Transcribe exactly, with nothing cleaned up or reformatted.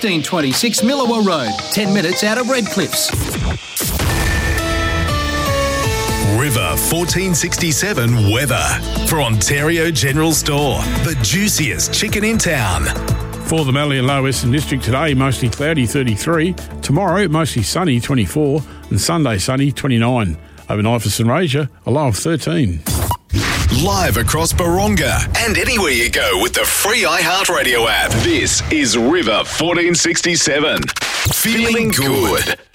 fifteen twenty-six Millawa Road, ten minutes out of Redcliffs. River fourteen sixty-seven weather for Ontario General Store, the juiciest chicken in town. For the Mallee and Low Western District today, mostly cloudy, thirty-three. Tomorrow, mostly sunny, twenty-four. And Sunday, sunny, twenty-nine. Overnight for St Rasia, a low of thirteen. Live across Baronga and anywhere you go with the free iHeartRadio app. This is River fourteen sixty-seven. Feeling good.